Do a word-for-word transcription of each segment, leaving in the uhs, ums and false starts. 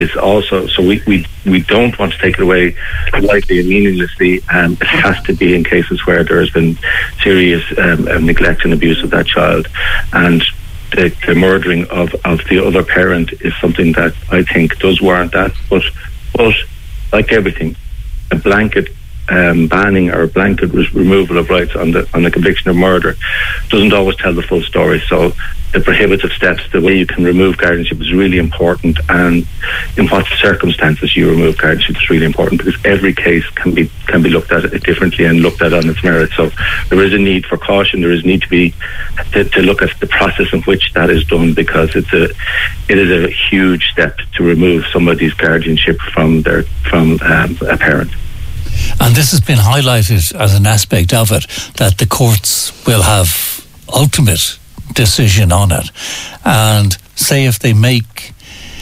It's also, so we, we, we don't want to take it away lightly and meaninglessly. Um, it has to be in cases where there has been serious um, neglect and abuse of that child. And the, the murdering of, of the other parent is something that I think does warrant that. But, but like everything, a blanket um, banning or a blanket re- removal of rights on the on the conviction of murder doesn't always tell the full story. So the prohibitive steps, the way you can remove guardianship is really important, and in what circumstances you remove guardianship is really important, because every case can be can be looked at differently and looked at on its merits. So there is a need for caution. There is need to be to, to look at the process in which that is done, because it's a it is a huge step to remove somebody's guardianship from their from um, a parent. And this has been highlighted as an aspect of it, that the courts will have ultimate decision on it. And say if they make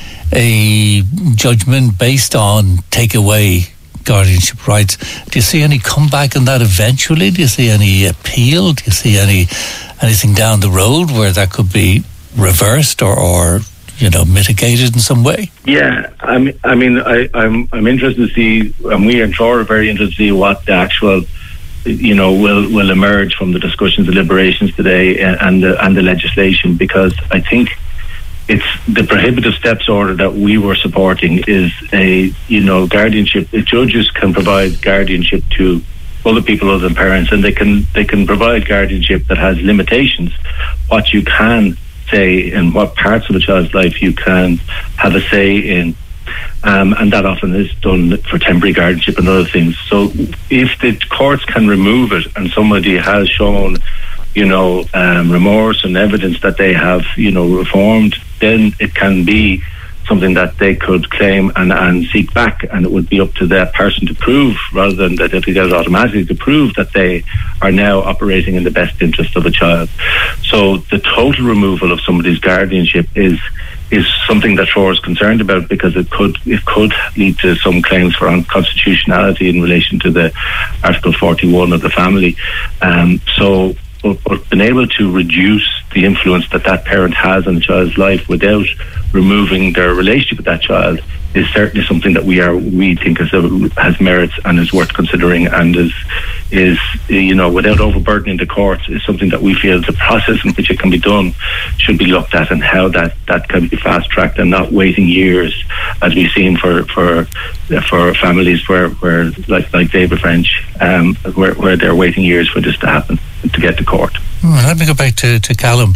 a judgment based on take away guardianship rights, do you see any comeback in that eventually? Do you see any appeal? Do you see any anything down the road where that could be reversed or, or you know, mitigated in some way? Yeah, I mean, I mean, I, I'm I'm interested to see, and we in Trora are very interested to see what the actual, you know, will will emerge from the discussions and deliberations today and the and the legislation, because I think it's the prohibitive steps order that we were supporting is a, you know, guardianship. The judges can provide guardianship to other people other than parents, and they can they can provide guardianship that has limitations. What you can say in what parts of a child's life you can have a say in, um, and that often is done for temporary guardianship and other things. So if the courts can remove it and somebody has shown, you know, um, remorse and evidence that they have, you know, reformed, then it can be something that they could claim and, and seek back, and it would be up to that person to prove, rather than that they get it automatically, to prove that they are now operating in the best interest of a child. So the total removal of somebody's guardianship is is something that Trora is concerned about, because it could it could lead to some claims for unconstitutionality in relation to the Article forty-one of the family. Um, so But, but being able to reduce the influence that that parent has on the child's life without removing their relationship with that child is certainly something that we are we think is a, has merits and is worth considering, and is is you know, without overburdening the courts, is something that we feel the process in which it can be done should be looked at, and how that, that can be fast tracked and not waiting years, as we've seen for for for families where, where like like David French, um, where where they're waiting years for this to happen, to get to court. Well, let me go back to to Callum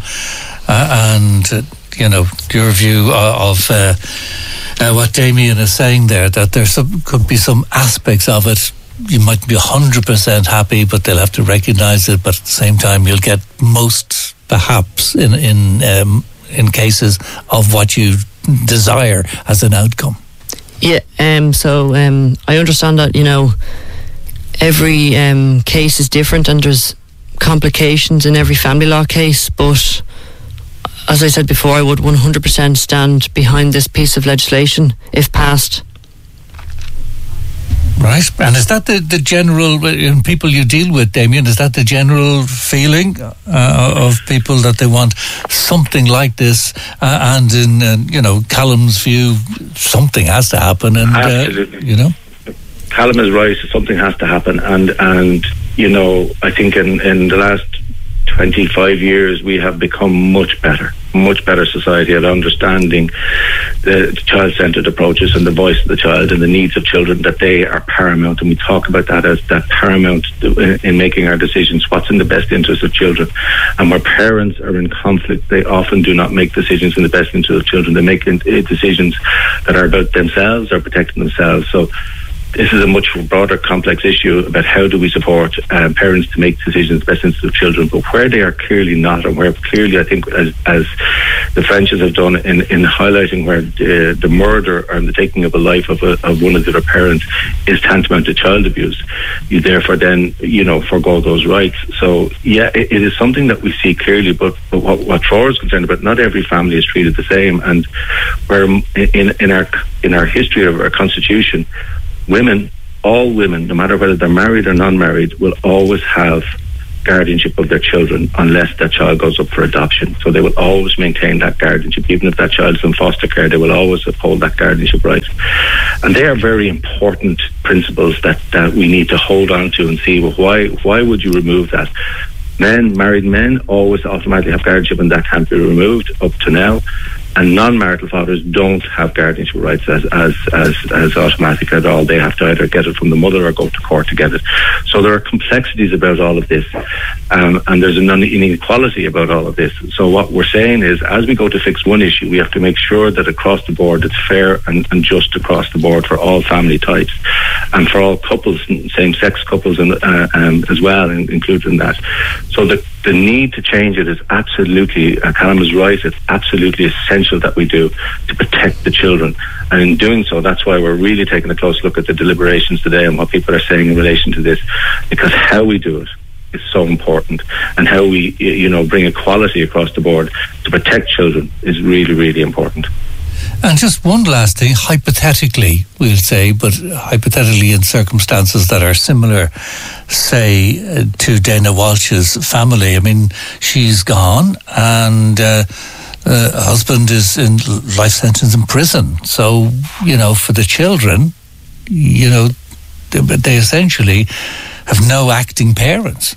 uh, and uh, you know, your view of uh, uh, what Damien is saying there, that there some, could be some aspects of it you might be one hundred percent happy, but they'll have to recognise it, but at the same time you'll get most, perhaps, in in um, in cases of what you desire as an outcome. Yeah, um, so um, I understand that, you know, every um, case is different and there's complications in every family law case, but as I said before, I would one hundred percent stand behind this piece of legislation if passed. Right, and is that the, the general, in people you deal with, Damien, is that the general feeling uh, of people, that they want something like this, uh, and in, uh, you know, Callum's view, something has to happen, and, Absolutely. Uh, you know? Callum is right, something has to happen, and, and you know, I think in, in the last twenty-five years we have become much better, much better society at understanding the child-centred approaches and the voice of the child and the needs of children, that they are paramount, and we talk about that as that paramount in making our decisions, what's in the best interest of children. And where parents are in conflict, they often do not make decisions in the best interest of children. They make decisions that are about themselves or protecting themselves. So this is a much broader, complex issue about how do we support uh, parents to make decisions in the best interest of children. But where they are clearly not, and where clearly, I think, as, as the Frenches have done in, in highlighting where the, the murder or the taking of a life of, a, of one of the other parents is tantamount to child abuse, you therefore then, you know, forgo those rights. So, yeah, it, it is something that we see clearly, but, but what, what Trora is concerned about, not every family is treated the same. And where in, in our in our history of our constitution, women, all women, no matter whether they're married or non-married, will always have guardianship of their children unless that child goes up for adoption. So they will always maintain that guardianship. Even if that child is in foster care, they will always uphold that guardianship right. And they are very important principles that, that we need to hold on to and see, well, why why would you remove that? Men, married men, always automatically have guardianship, and that can't be removed up to now. And non-marital fathers don't have guardianship rights as, as as as automatic at all. They have to either get it from the mother or go to court to get it. So there are complexities about all of this, um, and there's an inequality about all of this. So what we're saying is, as we go to fix one issue, we have to make sure that across the board it's fair and, and just across the board for all family types, and for all couples, same-sex couples, and uh, um, as well, included in that. So the the need to change it is absolutely, uh, Callum is right, it's absolutely essential that we do to protect the children. And in doing so, that's why we're really taking a close look at the deliberations today and what people are saying in relation to this, because how we do it is so important, and how we, you know, bring equality across the board to protect children is really, really important. And just one last thing, hypothetically, we'll say, but hypothetically in circumstances that are similar, say, uh, to Dana Walsh's family. I mean, she's gone, and uh, uh, husband is in life sentence in prison. So, you know, for the children, you know, they, they essentially have no acting parents.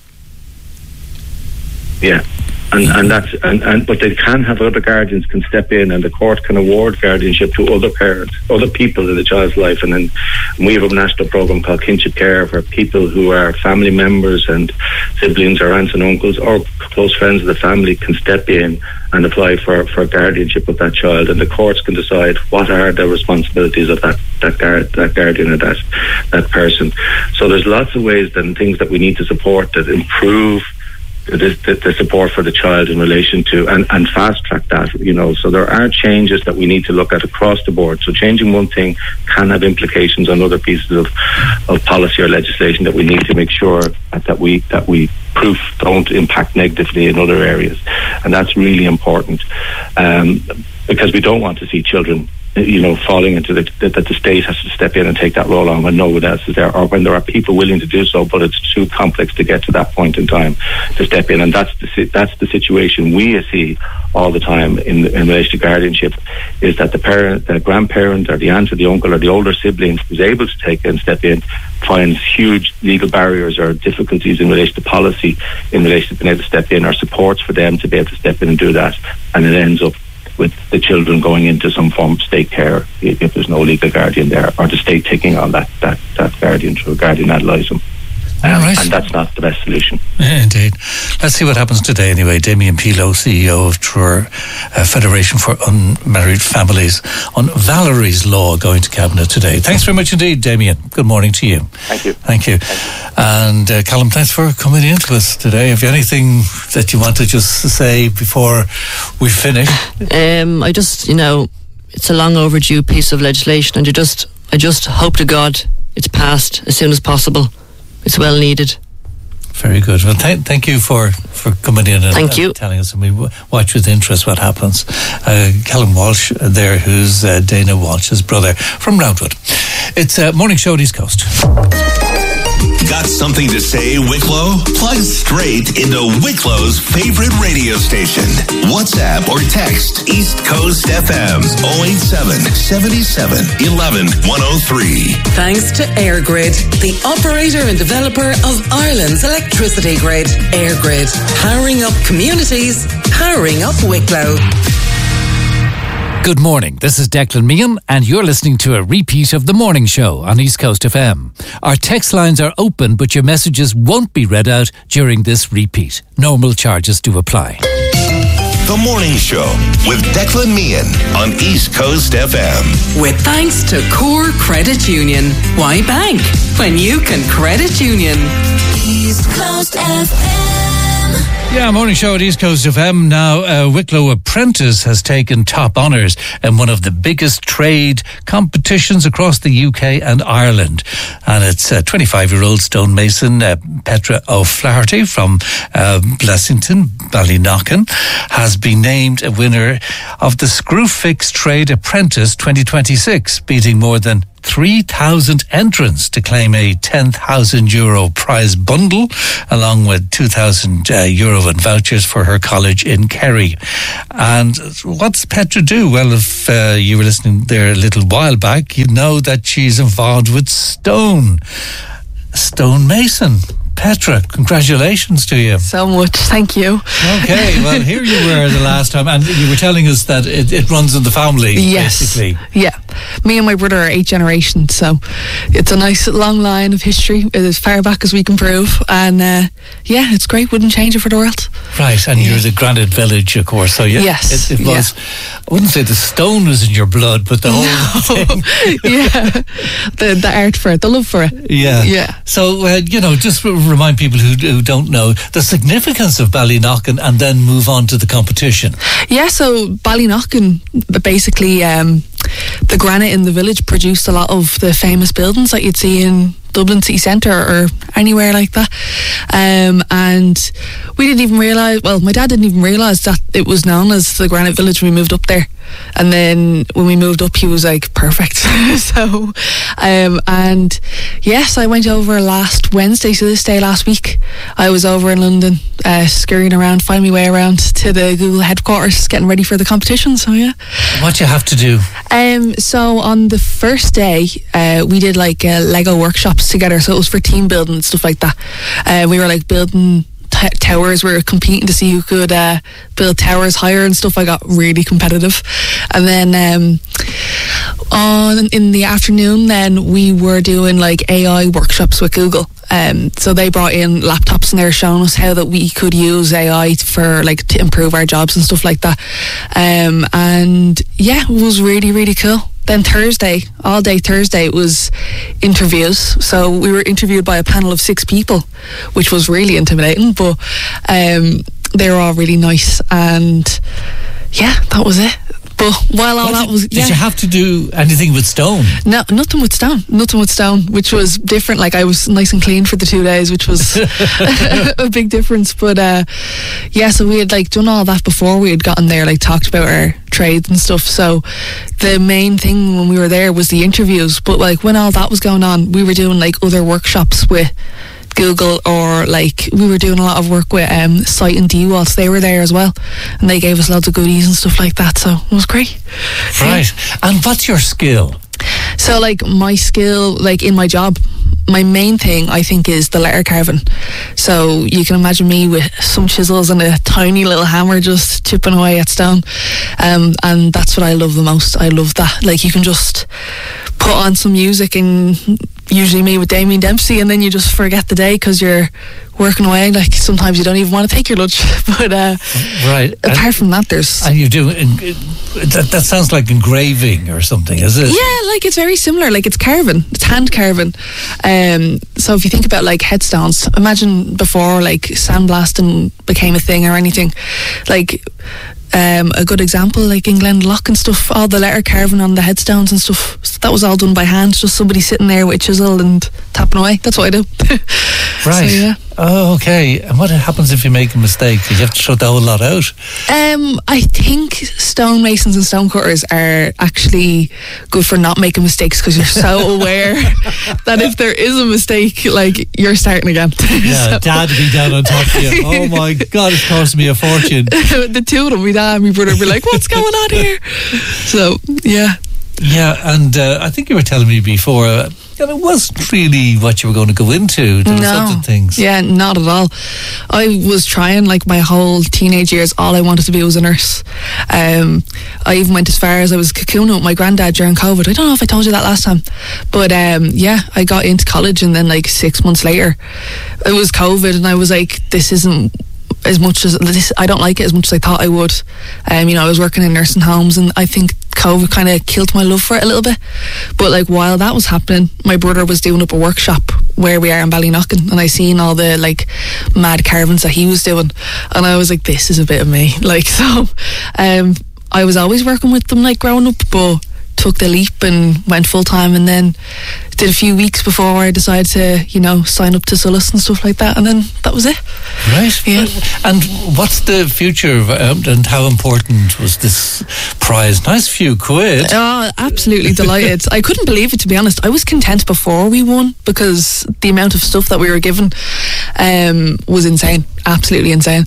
Yeah. And, and that's and, and but they can have other guardians can step in, and the court can award guardianship to other parents, other people in the child's life. And then we have a national program called Kinship Care for people who are family members and siblings or aunts and uncles or close friends of the family can step in and apply for, for guardianship of that child, and the courts can decide what are the responsibilities of that that guard that guardian or that that person. So there's lots of ways and things that we need to support that improve The, the, the support for the child in relation to and, and fast track that, you know. So there are changes that we need to look at across the board. So changing one thing can have implications on other pieces of, of policy or legislation that we need to make sure that, that we that we proof don't impact negatively in other areas, and that's really important, um, because we don't want to see children, you know, falling into the that the state has to step in and take that role on when no one else is there, or when there are people willing to do so, but it's too complex to get to that point in time to step in. And that's the that's the situation we see all the time in in relation to guardianship, is that the parent, the grandparent, or the aunt, or the uncle, or the older sibling is able to take and step in, finds huge legal barriers or difficulties in relation to policy, in relation to being able to step in, or supports for them to be able to step in and do that, and it ends up with the children going into some form of state care if there's no legal guardian there, or the state taking on that, that, that guardian through a guardian ad litem. Um, right. And that's not the best solution. Yeah, indeed. Let's see what happens today anyway. Damien Pilo, C E O of Trur uh, Federation for Unmarried Families, on Valerie's Law going to Cabinet today. Thanks very much indeed, Damien. Good morning to you. Thank you. Thank you. Thank you. And uh, Callum, thanks for coming in to us today. Have you anything that you want to just say before we finish? Um, I just, you know, it's a long overdue piece of legislation, and you just, I just hope to God it's passed as soon as possible. It's well needed. Very good. Well, th- thank you for, for coming in and, thank you. and telling us, and we w- watch with interest what happens. Uh, Callum Walsh there, who's uh, Dana Walsh's brother from Roundwood. It's a uh, morning show at East Coast. Got something to say, Wicklow? Plug straight into Wicklow's favorite radio station. WhatsApp or text East Coast F M oh eight seven, seven seven, one one, one oh three. Thanks to EirGrid, the operator and developer of Ireland's electricity grid. EirGrid, powering up communities, powering up Wicklow. Good morning, this is Declan Meehan, and you're listening to a repeat of The Morning Show on East Coast F M. Our text lines are open, but your messages won't be read out during this repeat. Normal charges do apply. The Morning Show with Declan Meehan on East Coast F M. With thanks to Core Credit Union. Why bank when you can credit union? East Coast F M. Yeah, morning show at East Coast F M. Now, uh, Wicklow Apprentice has taken top honours in one of the biggest trade competitions across the U K and Ireland. And it's uh, twenty-five-year-old stonemason uh, Petra O'Flaherty from uh, Blessington, Ballyknocken, has been named a winner of the Screwfix Trade Apprentice twenty twenty-six, beating more than three thousand entrants to claim a ten thousand euro prize bundle, along with two thousand uh, euro in vouchers for her college in Kerry. And what's Petra do? Well, if uh, you were listening there a little while back, you'd know that she's involved with Stone. Stonemason. Petra, congratulations to you. So much, thank you. Okay, well, here you were the last time, and you were telling us that it, it runs in the family, yes. basically. Yeah. Me and my brother are eight generations, so it's a nice long line of history, as far back as we can prove. And uh, yeah, it's great, wouldn't change it for the world. Right, and yeah. You're the Granite Village, of course, so yeah, yes, it, it was, yeah. I wouldn't say the stone was in your blood, but the whole no. thing. yeah, the, the art for it, the love for it. Yeah. Yeah. So, uh, you know, just remind people who, who don't know the significance of Ballynockin and then move on to the competition. Yeah, so Ballynockin, basically um, the granite in the village produced a lot of the famous buildings that you'd see in Dublin city centre or anywhere like that. Um, and we didn't even realise, well, my dad didn't even realise that it was known as the Granite Village when we moved up there. And then when we moved up, he was like, perfect. so, um, and yes, I went over last Wednesday, so this day last week, I was over in London, uh, scurrying around, finding my way around to the Google headquarters, getting ready for the competition, so yeah. What do you have to do? Um, so on the first day, uh, we did like uh, Lego workshops together, so it was for team building and stuff like that. Uh, we were like building T- towers. We were competing to see who could uh, build towers higher and stuff. I got really competitive. And then um, on in the afternoon, then we were doing like A I workshops with Google. Um, so they brought in laptops and they were showing us how that we could use A I for like to improve our jobs and stuff like that. Um, and yeah, it was really really cool. Then Thursday, all day Thursday, it was interviews. So we were interviewed by a panel of six people, which was really intimidating, but um, they were all really nice. And yeah, that was it. But while all what that did, was... Did yeah. you have to do anything with stone? No, nothing with stone. Nothing with stone, which was different. Like, I was nice and clean for the two days, which was a big difference. But, uh, yeah, so we had, like, done all that before we had gotten there, like, talked about our trades and stuff. So the main thing when we were there was the interviews. But, like, when all that was going on, we were doing, like, other workshops with Google, or like we were doing a lot of work with um, Site and D WALT. They were there as well, and they gave us loads of goodies and stuff like that, so it was great. Right. Yeah. And what's your skill? So like my skill, like in my job, my main thing I think is the letter carving. So you can imagine me with some chisels and a tiny little hammer just chipping away at stone, um, and that's what I love the most. I love that, like you can just put on some music, and usually me with Damien Dempsey, and then you just forget the day because you're working away. Like sometimes you don't even want to take your lunch. But uh, right. apart and, from that, there's and you do that. That sounds like engraving or something, is it? Yeah, like it's very similar. Like it's carving, it's hand carving. Um, so if you think about like headstones, imagine before like sandblasting became a thing or anything, like. Um, a good example, like in Glendalough and stuff, all the letter carving on the headstones and stuff, that was all done by hand, just somebody sitting there with a chisel and tapping away. That's what I do. Right. So, yeah. Oh, okay. And what happens if you make a mistake? You have to throw the whole lot out? Um, I think stonemasons and stonecutters are actually good for not making mistakes, because you're so aware that if there is a mistake, like, you're starting again. Yeah, so. Dad would be down on top of you. Oh my God, it's costing me a fortune. The two of them, my dad and my brother, would be like, what's going on here? So, yeah. Yeah, and uh, I think you were telling me before, uh, it wasn't really what you were going to go into. There no. was other things. Yeah, not at all. I was trying, like, my whole teenage years, all I wanted to be was a nurse. Um, I even went as far as I was cocooning with my granddad during COVID. I don't know if I told you that last time. But, um, yeah, I got into college, and then, like, six months later, it was COVID, and I was like, this isn't as much as this, I don't like it as much as I thought I would. Um, you know, I was working in nursing homes, and I think COVID kind of killed my love for it a little bit. But like while that was happening, my brother was doing up a workshop where we are in Ballynockin, and I seen all the like mad carvings that he was doing, and I was like, this is a bit of me. Like, so um, I was always working with them like growing up, but took the leap and went full time, and then did a few weeks before I decided to, you know, sign up to Sullus and stuff like that, and then that was it. Right. Yeah. And what's the future of, um, and how important was this prize? Nice few quid. Oh, absolutely delighted. I couldn't believe it, to be honest. I was content before we won because the amount of stuff that we were given um, was insane. Absolutely insane.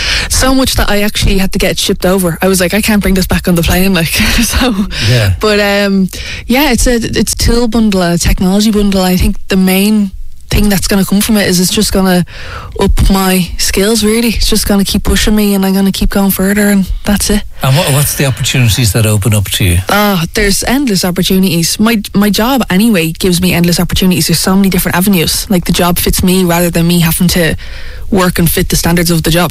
So much that I actually had to get it shipped over. I was like, I can't bring this back on the plane, like. So, yeah. But um, yeah, it's a it's a tool bundle, a technology bundle. I think the main thing that's going to come from it is it's just going to up my skills, really. It's just going to keep pushing me, and I'm going to keep going further, and that's it. And what, what's the opportunities that open up to you? Ah, uh, there's endless opportunities. My my job anyway gives me endless opportunities. There's so many different avenues. Like, the job fits me rather than me having to work and fit the standards of the job.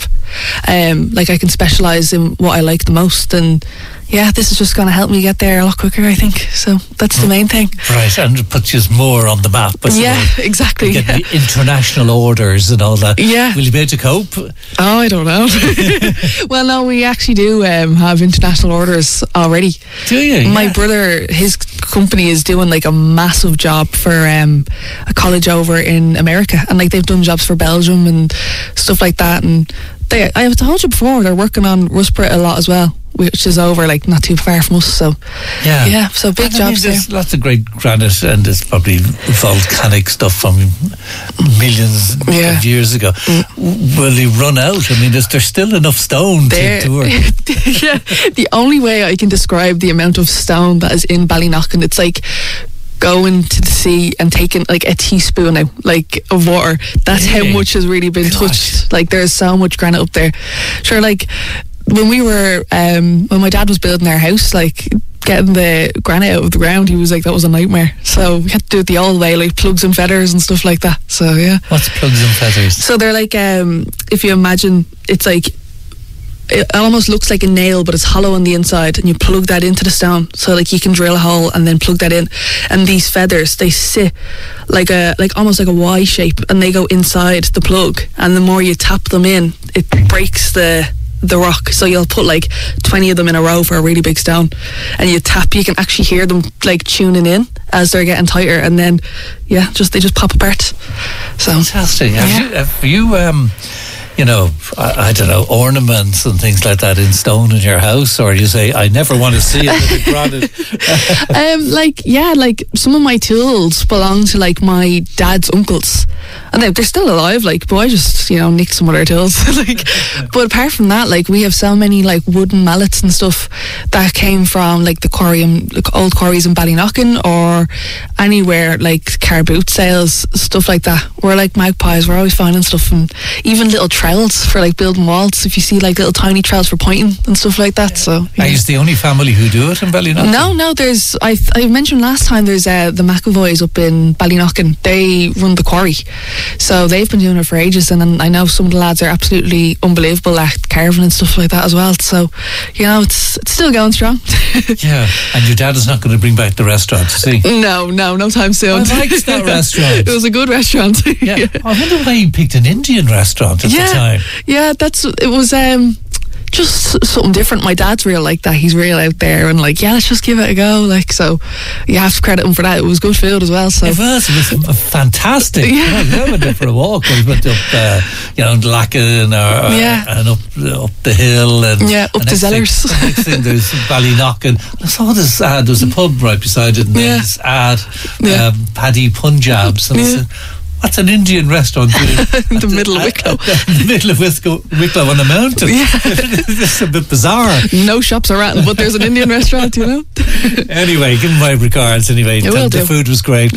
Um, like, I can specialise in what I like the most, and yeah, this is just going to help me get there a lot quicker, I think. So that's the main thing. Right, and it puts you more on the map. But yeah, exactly. Get yeah. the international orders and all that. Yeah. Will you be able to cope? Oh, I don't know. Well, no, we actually do um, have international orders already. Do you? My yeah. brother, his company is doing like a massive job for um, a college over in America, and like they've done jobs for Belgium and stuff like that. And they, I have told you before, they're working on Rusborough a lot as well, which is over like not too far from us. So yeah, yeah. So big and jobs I mean, there's there. Lots of great granite, and there's probably volcanic stuff from millions yeah. of years ago. Mm. Will they run out? I mean, is there still enough stone there, to, to work? Yeah, the only way I can describe the amount of stone that is in Ballynockin, it's like going to the sea and taking like a teaspoon out like of water. That's really? How much has really been Gosh. touched. Like, there's so much granite up there. Sure, like when we were um when my dad was building our house, like getting the granite out of the ground, he was like, that was a nightmare. So we had to do it the old way, like plugs and feathers and stuff like that. So yeah. What's plugs and feathers? So they're like, um if you imagine, it's like, it almost looks like a nail, but it's hollow on the inside, and you plug that into the stone. So like you can drill a hole and then plug that in, and these feathers, they sit like a like almost like a Y shape, and they go inside the plug, and the more you tap them in, it breaks the the rock. So you'll put like twenty of them in a row for a really big stone, and you tap, you can actually hear them like tuning in as they're getting tighter, and then yeah, just they just pop apart. So fantastic. Yeah. Have you, have you um you know, I, I don't know, ornaments and things like that in stone in your house, or you say, I never want to see it with the granite? um, like, yeah, like some of my tools belong to like my dad's uncles, and they're, they're still alive, like, but I just, you know, nicked some of their tools. Like, but apart from that, like, we have so many like wooden mallets and stuff that came from like the quarry and like old quarries in Ballynockin, or anywhere, like car boot sales, stuff like that. We're like magpies, we're always finding stuff, and even little trowels for like building walls. If you see like little tiny trowels for pointing and stuff like that. So yeah. Are you the only family who do it in Ballynockin? No, no. There's I I mentioned last time. There's uh, the McAvoys up in Ballynockin. They run the quarry, so they've been doing it for ages. And then I know some of the lads are absolutely unbelievable at carving and stuff like that as well. So you know, it's it's still going strong. Yeah, and your dad is not going to bring back the restaurant, see? No, no, no time soon. I liked that restaurant. It was a good restaurant. Yeah. Yeah. I wonder why you picked an Indian restaurant at yeah. the time. Yeah, that's it was um just something different. My dad's real like that. He's real out there, and like, yeah, let's just give it a go. Like, so you have to credit him for that. It was good food as well. So it was, it was fantastic. Yeah. You know, we went there for a walk. We went up, uh, you know, Lacken or, or yeah. and up up the hill, and yeah, up to Zellers. Thing, the next thing there's Ballynockin. I saw this ad. There was a pub right beside it, and yeah. this ad, yeah. um, Paddy Punjabs, and yeah. I said, what's an Indian restaurant doing in the middle of Wicklow? In the middle of Wicklow, Wicklow on a mountain. Yeah. It's a bit bizarre. No shops around, but there's an Indian restaurant, you know. Anyway, give me my regards. Anyway, the, the food was great.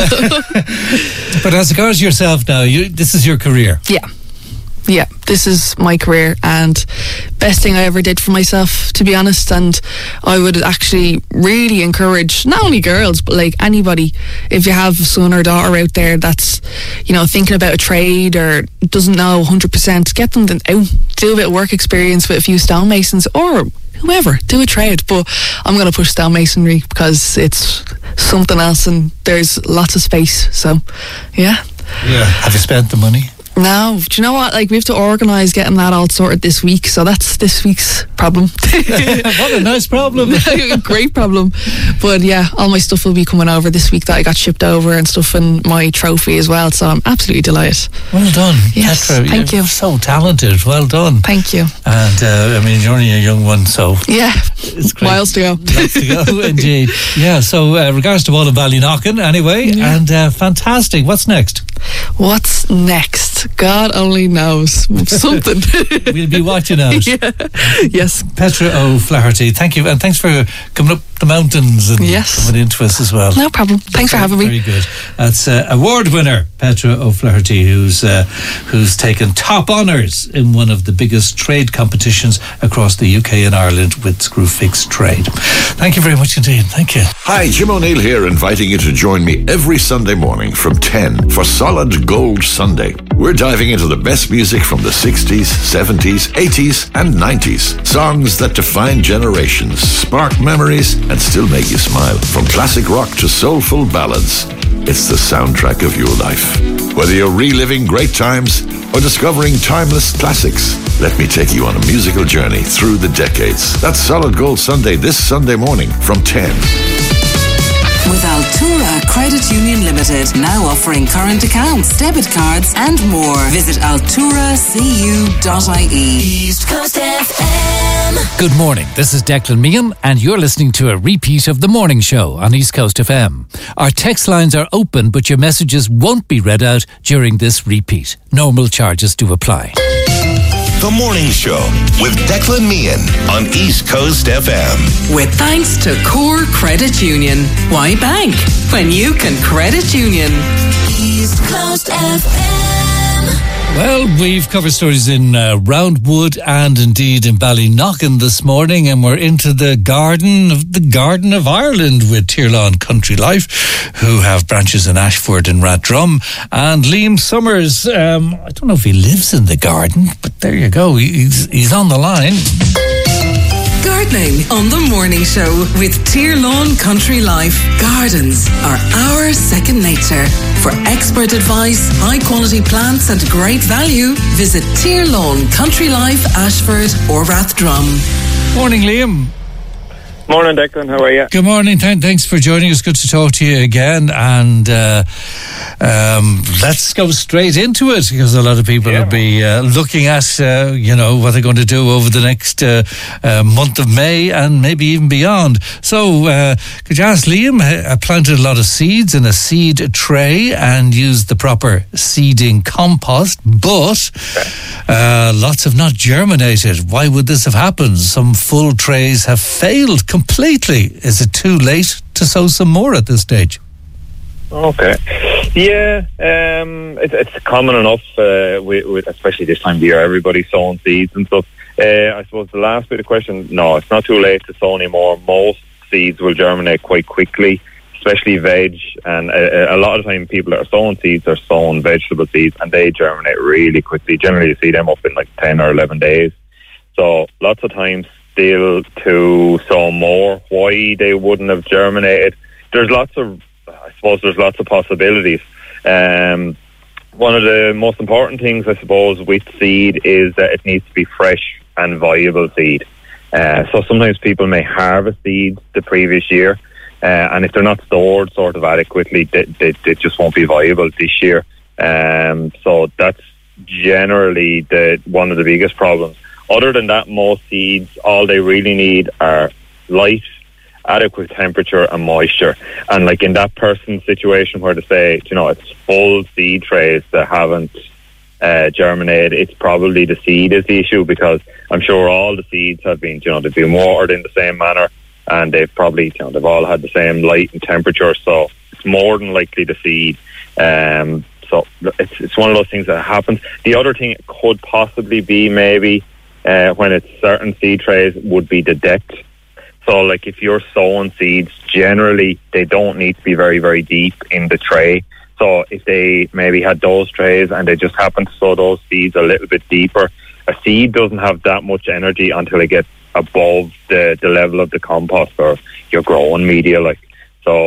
But as regards yourself now, you, this is your career. Yeah. Yeah, this is my career, and best thing I ever did for myself, to be honest. And I would actually really encourage not only girls, but like anybody, if you have a son or daughter out there that's, you know, thinking about a trade or doesn't know one hundred percent, get them to out, do a bit of work experience with a few stonemasons or whoever, do a trade. But I'm going to push stonemasonry because it's something else, and there's lots of space. So yeah. Yeah. Have you spent the money? No, do you know what? Like, we have to organise getting that all sorted this week, so that's this week's problem. What a nice problem. A great problem. But yeah, all my stuff will be coming over this week that I got shipped over and stuff, and my trophy as well, so I'm absolutely delighted. Well done, yes, Petra. Thank You're you. so talented. Well done. Thank you. And uh, I mean, you're only a young one, so yeah, it's great. Miles to go. Lots to go, indeed. Yeah, so uh, regards to all of Ballyknockin anyway, yeah. and uh, fantastic. What's next? What's next? God only knows. Something. We'll be watching out. Yeah. Yes. Petra O'Flaherty, thank you, and thanks for coming up the mountains and yes. coming into us as well. No problem. Thanks very, for having me. Very good. That's uh, award winner Petra O'Flaherty, who's uh, who's taken top honours in one of the biggest trade competitions across the U K and Ireland with Screwfix Trade. Thank you very much indeed. Thank you. Hi, Jim O'Neill here, inviting you to join me every Sunday morning from ten for Solid Gold Sunday. We're diving into the best music from the sixties, seventies, eighties and nineties. Songs that define generations, spark memories and still make you smile. From classic rock to soulful ballads, it's the soundtrack of your life. Whether you're reliving great times or discovering timeless classics, let me take you on a musical journey through the decades. That's Solid Gold Sunday this Sunday morning from ten. With Altura Credit Union Limited, now offering current accounts, debit cards and more. Visit altura c u dot i e. East Coast F M. Good morning, this is Declan Meehan and you're listening to a repeat of The Morning Show on East Coast F M. Our text lines are open, but your messages won't be read out during this repeat. Normal charges do apply. The Morning Show with Declan Meehan on East Coast F M. With thanks to Core Credit Union. Why bank when you can credit union? East Coast F M. Well, we've covered stories in uh, Roundwood and indeed in Ballyknockin this morning, and we're into the garden of the Garden of Ireland with Tirlawn Country Life, who have branches in Ashford and Rathdrum. And Liam Summers, um, I don't know if he lives in the garden, but there you go, he's, he's on the line. Gardening on The Morning Show with Tirlawn Country Life. Gardens are our second nature. For expert advice, high quality plants and great value, visit Tirlawn Country Life, Ashford or Rathdrum. Morning, Liam. Morning, Declan. How are you? Good morning. Th- thanks for joining us. Good to talk to you again. And uh, um, let's go straight into it, because a lot of people yeah. will be uh, looking at, uh, you know, what they're going to do over the next uh, uh, month of May and maybe even beyond. So, uh, could you ask Liam? I planted a lot of seeds in a seed tray and used the proper seeding compost, but uh, lots have not germinated. Why would this have happened? Some full trays have failed completely. Is it too late to sow some more at this stage? Okay. Yeah, um, it, it's common enough, uh, with, with especially this time of year, everybody's sowing seeds and stuff. Uh, I suppose the last bit of the question, no, it's not too late to sow anymore. Most seeds will germinate quite quickly, especially veg, and a, a lot of time people that are sowing seeds are sowing vegetable seeds, and they germinate really quickly. Generally you see them up in like ten or eleven days. So lots of times still to sow more. Why they wouldn't have germinated, there's lots of, I suppose there's lots of possibilities. Um, one of the most important things, I suppose, with seed is that it needs to be fresh and viable seed. Uh, so sometimes people may harvest seeds the previous year, uh, and if they're not stored sort of adequately, they, they, they just won't be viable this year. Um, so that's generally the one of the biggest problems. Other than that, most seeds, all they really need are light, adequate temperature and moisture. And like in that person's situation where they say, you know, it's full seed trays that haven't uh, germinated, it's probably the seed is the issue, because I'm sure all the seeds have been, you know, they've been watered in the same manner, and they've probably, you know, they've all had the same light and temperature, so it's more than likely the seed. Um, so it's, it's one of those things that happens. The other thing it could possibly be maybe Uh, when it's certain seed trays would be the depth. So like if you're sowing seeds, generally they don't need to be very, very deep in the tray. So if they maybe had those trays and they just happen to sow those seeds a little bit deeper, a seed doesn't have that much energy until it gets above the, the level of the compost or your growing media. Like, so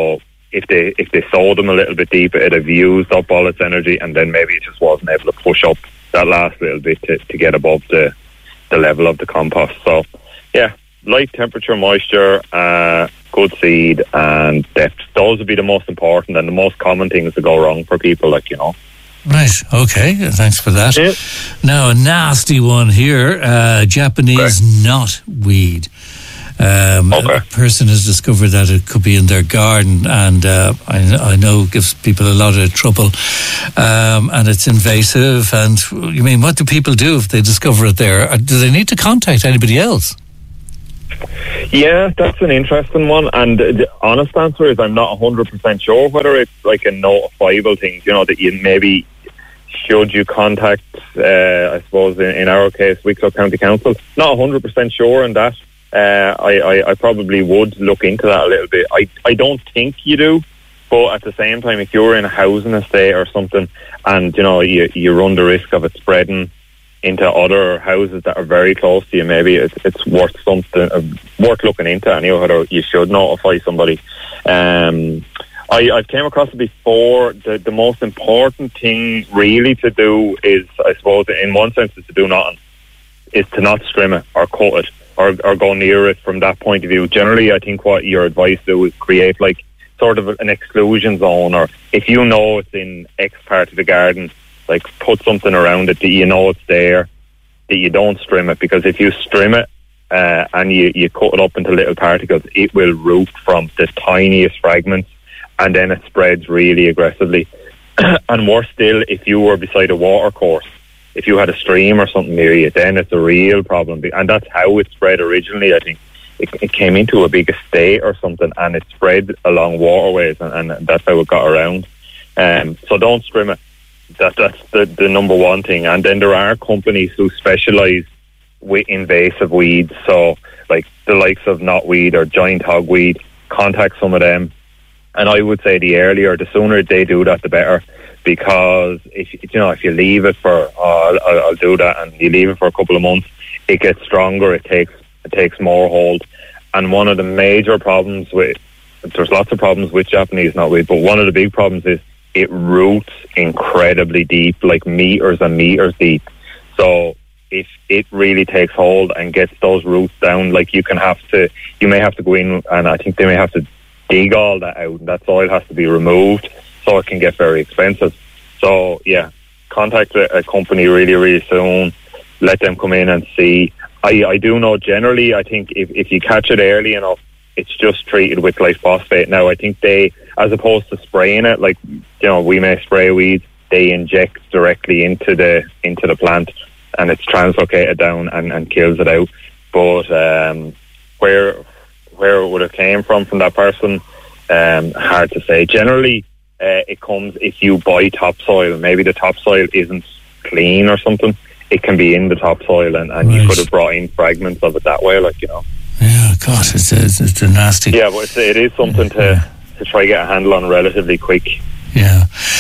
if they if they sowed them a little bit deeper, it'd have used up all its energy, and then maybe it just wasn't able to push up that last little bit to, to get above the the level of the compost. So yeah, light temperature, moisture, uh, good seed, and depth. Those would be the most important and the most common things that go wrong for people, like, you know. Right, okay, thanks for that. Yeah. Now, a nasty one here, uh, Japanese okay. knotweed. Um, okay. A person has discovered that it could be in their garden, and uh, I, I know it gives people a lot of trouble, um, and it's invasive. And you mean, what do people do if they discover it there? Do they need to contact anybody else? Yeah, that's an interesting one, and the honest answer is I'm not one hundred percent sure whether it's like a notifiable thing, you know, that you maybe should you contact, uh, I suppose in, in our case, Wicklow County Council. Not one hundred percent sure on that. Uh, I, I, I probably would look into that a little bit. I, I don't think you do, but at the same time, if you're in a housing estate or something, and you know you, you run the risk of it spreading into other houses that are very close to you, maybe it's, it's worth something uh, worth looking into. Anyway, whether you should notify somebody. Um, I, I've came across it before. The, the most important thing really to do is, I suppose, in one sense, is to do nothing. Is to not trim it or cut it or, or go near it from that point of view. Generally, I think what your advice do is create like sort of an exclusion zone, or if you know it's in X part of the garden, like put something around it that you know it's there, that you don't trim it, because if you trim it uh, and you, you cut it up into little particles, it will root from the tiniest fragments, and then it spreads really aggressively. And worse still, if you were beside a water course, if you had a stream or something near you, then it's a real problem. And that's how it spread originally, I think. It, it came into a big estate or something, and it spread along waterways, and, and that's how it got around. Um, so don't trim it. That, that's the, the number one thing. And then there are companies who specialise with invasive weeds. So like the likes of knotweed or giant hogweed, contact some of them. And I would say the earlier, the sooner they do that, the better. Because if you know, if you leave it for, oh, I'll, I'll do that, and you leave it for a couple of months, it gets stronger. It takes it takes more hold. And one of the major problems with, there's lots of problems with Japanese knotweed, but one of the big problems is it roots incredibly deep, like meters and meters deep. So if it really takes hold and gets those roots down, like you can have to, you may have to go in, and I think they may have to dig all that out, and that soil has to be removed. So it can get very expensive. So yeah, contact a, a company really, really soon. Let them come in and see. I, I do know generally, I think if, if you catch it early enough, it's just treated with glyphosate. Now, I think they, as opposed to spraying it, like, you know, we may spray weeds, they inject directly into the into the plant, and it's translocated down and, and kills it out. But um, where where it would have came from from that person, um, hard to say. Generally, Uh, it comes if you buy topsoil. Maybe the topsoil isn't clean or something. It can be in the topsoil, and, and right. you could have brought in fragments of it that way, like, you know. Yeah, gosh, it's a, it's a nasty... Yeah, but it's, it is something to, yeah. to try to get a handle on relatively quick. Yeah.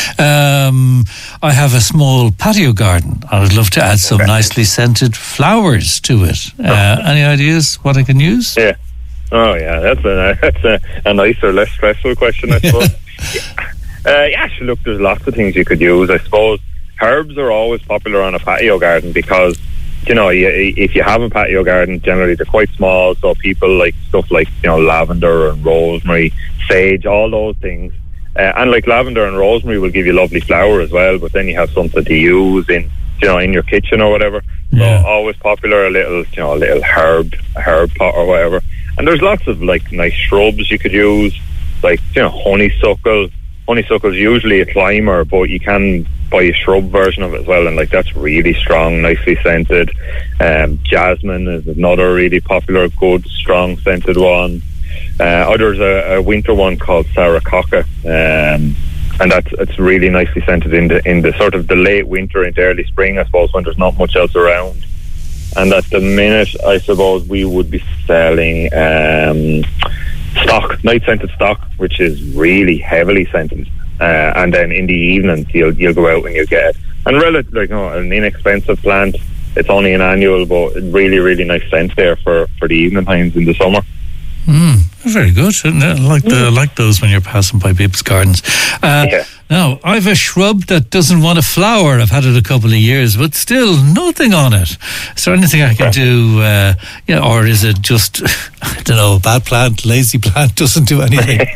Um, I have a small patio garden. I would love to add some okay. nicely scented flowers to it. Uh, any ideas what I can use? Yeah. Oh, yeah, that's a, that's a, a nicer, less stressful question, I suppose. yeah. Uh, yeah, actually, look, there's lots of things you could use. I suppose herbs are always popular on a patio garden because, you know, you, if you have a patio garden, generally they're quite small, so people like stuff like, you know, lavender and rosemary, sage, all those things. Uh, and like lavender and rosemary will give you lovely flower as well, but then you have something to use in, you know, in your kitchen or whatever. Yeah. So always popular, a little, you know, a little herb, a herb pot or whatever. And there's lots of like nice shrubs you could use, like, you know, honeysuckle. Honeysuckle is usually a climber, but you can buy a shrub version of it as well, and like that's really strong, nicely scented. Um, jasmine is another really popular, good, strong scented one. Uh, oh, there's a, a winter one called Saracocca, um, and that's it's really nicely scented in the in the sort of the late winter into early spring, I suppose, when there's not much else around. And at the minute, I suppose we would be selling um, stock, night scented stock, which is really heavily scented. Uh, and then in the evenings, you'll you'll go out and you'll get it. And relatively, like, you know, an inexpensive plant. It's only an annual, but really, really nice scent there for, for the evening times in the summer. Mm, Very good. I like, the, I like those when you're passing by people's gardens. Uh, yeah. Now, I've a shrub that doesn't want a flower. I've had it a couple of years, but still nothing on it. Is there anything I can do? Uh, yeah, or is it just, I don't know, a bad plant, lazy plant, doesn't do anything?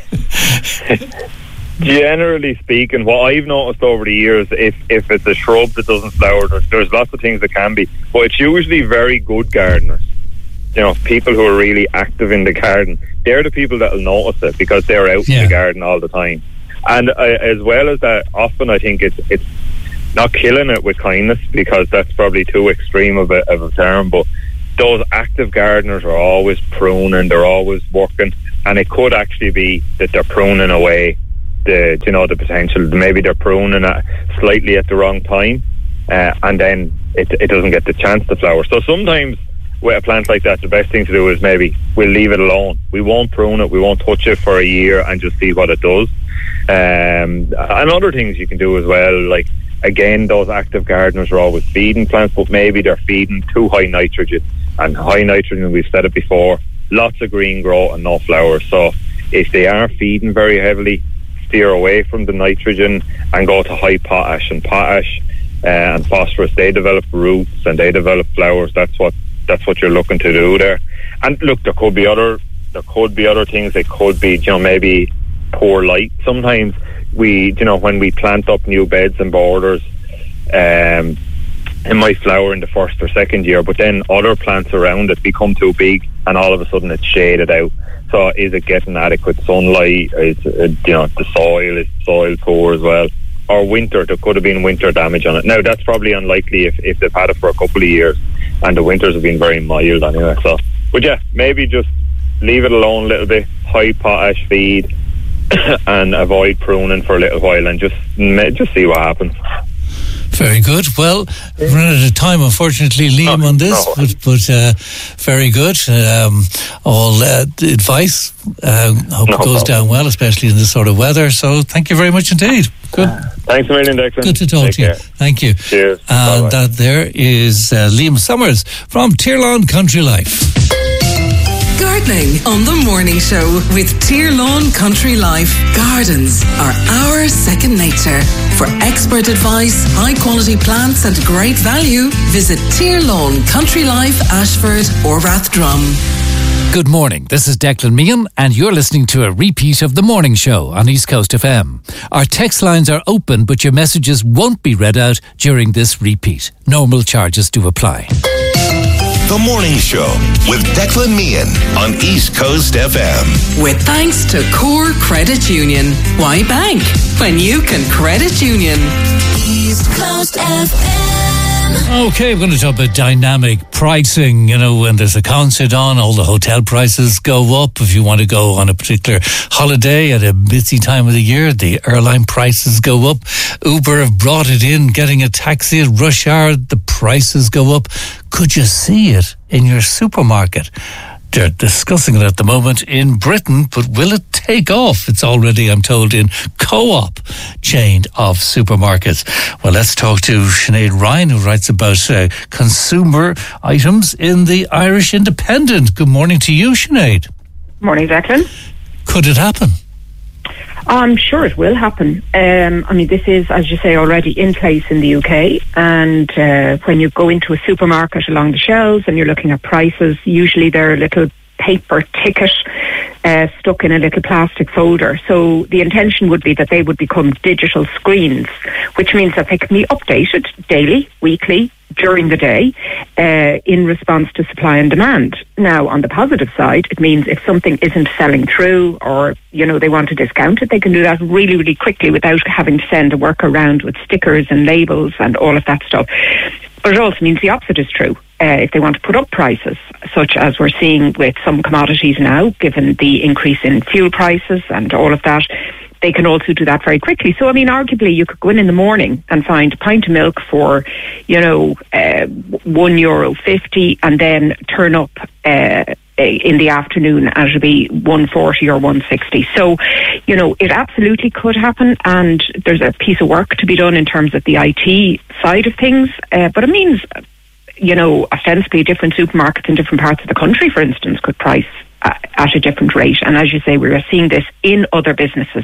Generally speaking, what I've noticed over the years, if, if it's a shrub that doesn't flower, there's, there's lots of things that can be, but it's usually very good gardeners. You know, people who are really active in the garden, they're the people that will notice it because they're out yeah. in the garden all the time. And uh, as well as that, often I think it's it's not killing it with kindness, because that's probably too extreme of a, of a term, but those active gardeners are always pruning, they're always working, and it could actually be that they're pruning away the, you know, the potential. Maybe they're pruning at slightly at the wrong time, uh, and then it, it doesn't get the chance to flower. So sometimes with a plant like that, the best thing to do is maybe we'll leave it alone. We won't prune it, we won't touch it for a year and just see what it does. Um, and other things you can do as well, like, again, those active gardeners are always feeding plants, but maybe they're feeding too high nitrogen. And high nitrogen, we've said it before, lots of green growth and no flowers. So if they are feeding very heavily, steer away from the nitrogen and go to high potash. And potash uh, and phosphorus, they develop roots and they develop flowers. That's what that's what you're looking to do there. And look, there could be other there could be other things. It could be, you know, maybe poor light. Sometimes we, you know, when we plant up new beds and borders, um, it might flower in the first or second year, but then other plants around it become too big and all of a sudden it's shaded out. So is it getting adequate sunlight? Is it, you know, the soil, is soil poor as well? Or winter, there could have been winter damage on it. Now that's probably unlikely if, if they've had it for a couple of years and the winters have been very mild anyway. So, but yeah, maybe just leave it alone a little bit, high potash feed, and avoid pruning for a little while and just just see what happens. Very good. Well, we're running out of time, unfortunately, Liam, on this, no. but, but uh, very good. Um, all uh, advice. Uh, hope no it goes problem. down well, especially in this sort of weather. So thank you very much indeed. Good. Uh, thanks a million, Declan. Good to talk Take to you. Care. Thank you. Cheers. And Bye-bye. that there is uh, Liam Summers from Tirlawn Country Life. Gardening on the morning show with Tirlawn Country Life. Gardens are our second nature. For expert advice, high quality plants and great value, visit Tirlawn Country Life, Ashford or Rathdrum. Good morning, this is Declan Meehan and you're listening to a repeat of The Morning Show on East Coast F M. Our text lines are open, but your messages won't be read out during this repeat. Normal charges do apply. The Morning Show with Declan Meehan on East Coast F M. With thanks to Core Credit Union. Why bank when you can credit union? East Coast F M. Okay, we're going to talk about dynamic pricing. You know, when there's a concert on, all the hotel prices go up. If you want to go on a particular holiday at a busy time of the year, the airline prices go up. Uber have brought it in. Getting a taxi at rush hour, the prices go up. Could you see it in your supermarket? They're discussing it at the moment in Britain, but will it take off? It's already, I'm told, in Co-op chain of supermarkets. Well, let's talk to Sinead Ryan, who writes about uh, consumer items in the Irish Independent. Good morning to you, Sinead. Morning, Declan. Could it happen? I'm sure it will happen. Um, I mean, this is, as you say, already in place in the U K. And uh, when you go into a supermarket along the shelves and you're looking at prices, usually they're a little paper ticket uh, stuck in a little plastic folder. So the intention would be that they would become digital screens, which means that they can be updated daily, weekly, during the day uh, in response to supply and demand. Now, on the positive side, it means if something isn't selling through or, you know, they want to discount it, they can do that really, really quickly without having to send a worker around with stickers and labels and all of that stuff. But it also means the opposite is true. Uh, if they want to put up prices, such as we're seeing with some commodities now, given the increase in fuel prices and all of that, they can also do that very quickly. So, I mean, arguably, you could go in in the morning and find a pint of milk for, you know, uh, one euro fifty, and then turn up uh, in the afternoon and it'll be one forty or one sixty. So, you know, it absolutely could happen, and there's a piece of work to be done in terms of the I T side of things. Uh, but it means, you know, ostensibly different supermarkets in different parts of the country, for instance, could price at a different rate. And as you say, we are seeing this in other businesses.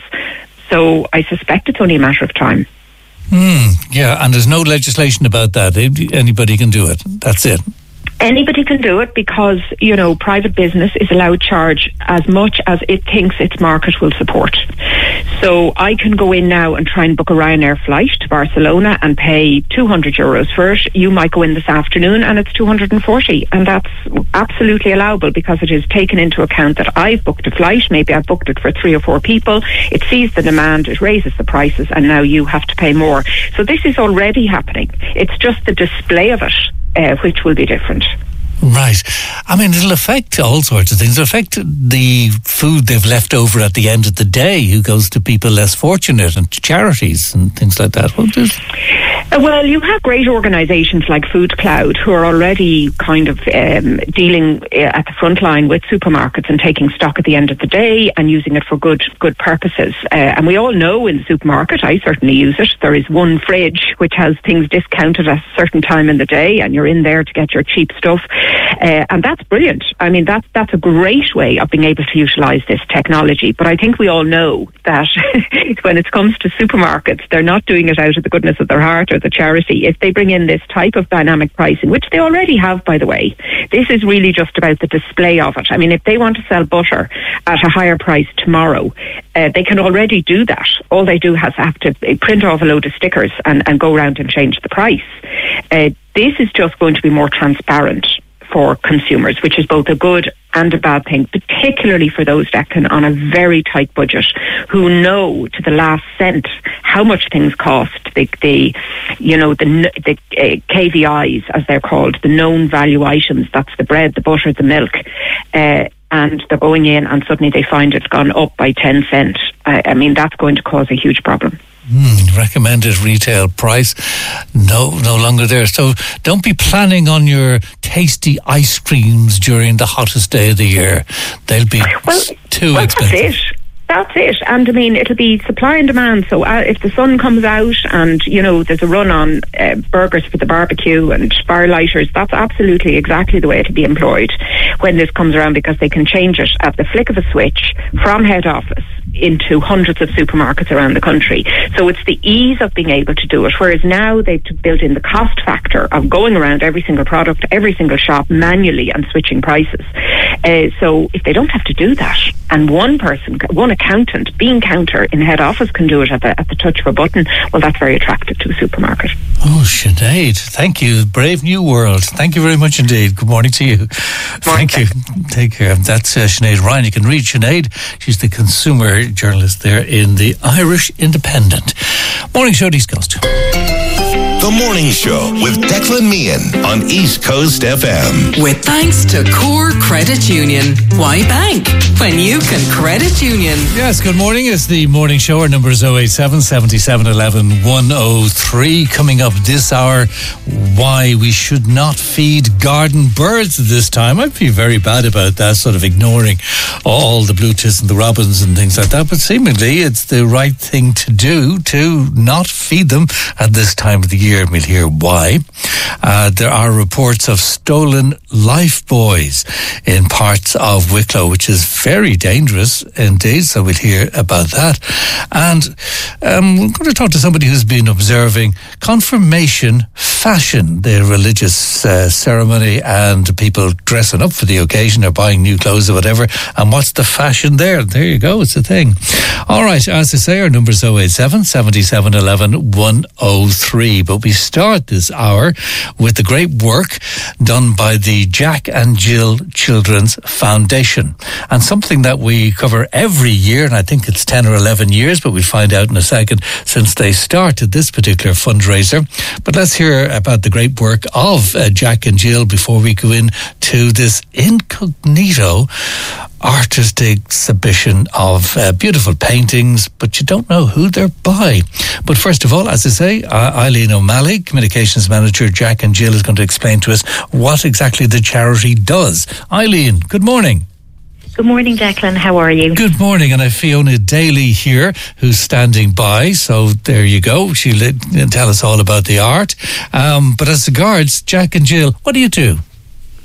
So I suspect it's only a matter of time. Mm, yeah, and there's no legislation about that. Anybody can do it. That's it. Anybody can do it because, you know, private business is allowed to charge as much as it thinks its market will support. So I can go in now and try and book a Ryanair flight to Barcelona and pay two hundred euros for it. You might go in this afternoon and it's two hundred forty, and that's absolutely allowable because it is taken into account that I've booked a flight, maybe I've booked it for three or four people, it sees the demand, it raises the prices, and now you have to pay more. So this is already happening. It's just the display of it Uh, which will be different. Right. I mean, it'll affect all sorts of things. It'll affect the food they've left over at the end of the day, who goes to people less fortunate and to charities and things like that, won't it? Uh, well, you have great organisations like Food Cloud who are already kind of um, dealing uh, at the front line with supermarkets and taking stock at the end of the day and using it for good good purposes. Uh, and we all know in the supermarket, I certainly use it, there is one fridge which has things discounted at a certain time in the day, and you're in there to get your cheap stuff. Uh, and that's brilliant. I mean, that's, that's a great way of being able to utilise this technology. But I think we all know that when it comes to supermarkets, they're not doing it out of the goodness of their heart or the charity. If they bring in this type of dynamic pricing, which they already have, by the way, this is really just about the display of it. I mean, if they want to sell butter at a higher price tomorrow, uh, they can already do that. All they do is have to print off a load of stickers and, and go around and change the price. Uh, this is just going to be more transparent for consumers, which is both a good and a bad thing, particularly for those, Declan, on a very tight budget, who know to the last cent how much things cost. The, the you know, the, the uh, K V Is, as they're called, the known value items. That's the bread, the butter, the milk. Uh, and they're going in and suddenly they find it's gone up by ten cent. I, I mean, that's going to cause a huge problem. Mm, recommended retail price no no longer there. So don't be planning on your tasty ice creams during the hottest day of the year. They'll be well, too well, expensive. That's it. That's it. And I mean, it'll be supply and demand. So uh, if the sun comes out and, you know, there's a run on uh, burgers for the barbecue and firelighters, that's absolutely exactly the way it'll be employed when this comes around, because they can change it at the flick of a switch from head office into hundreds of supermarkets around the country. So it's the ease of being able to do it, whereas now they've built in the cost factor of going around every single product, every single shop manually and switching prices. Uh, so if they don't have to do that, and one person, one accountant, bean counter in head office can do it at the, at the touch of a button, well, that's very attractive to a supermarket. Oh, Sinead, thank you. Brave new world. Thank you very much indeed. Good morning to you. Morning. Thank you. Take care. That's uh, Sinead Ryan. You can read Sinead. She's the consumer journalist there in the Irish Independent. Morning Show, East Coast. The Morning Show with Declan Meehan on East Coast F M. With thanks to Core Credit Union. Why bank when you can credit union? Yes, good morning. It's the Morning Show. Our number is oh eight seven, seven seven one one, one oh three. Coming up this hour, why we should not feed garden birds at this time. I'd be very bad about that, sort of ignoring all the blue tits and the robins and things like that. But seemingly it's the right thing to do to not feed them at this time of the year. We'll hear why. Uh, there are reports of stolen life buoys in parts of Wicklow, which is very dangerous indeed. So we'll hear about that. And um, we're going to talk to somebody who's been observing confirmation fashion, the religious uh, ceremony, and people dressing up for the occasion or buying new clothes or whatever. And what's the fashion there? There you go. It's a thing. All right. As I say, our number is oh eight seven, seven seven one one, one oh three. But we start this hour with the great work done by the Jack and Jill Children's Foundation, and something that we cover every year, and I think it's ten or eleven years, but we'll find out in a second, since they started this particular fundraiser. But let's hear about the great work of uh, Jack and Jill before we go in to this incognito artist exhibition of uh, beautiful paintings, but you don't know who they're by. But first of all, as I say, uh, Eileen O'Malley, Communications Manager, Jack and Jill, is going to explain to us what exactly the charity does. Eileen, good morning. Good morning, Declan. How are you? Good morning. And I have Fiona Daly here, who's standing by. So there you go. She'll tell us all about the art. Um, but as regards Jack and Jill, what do you do?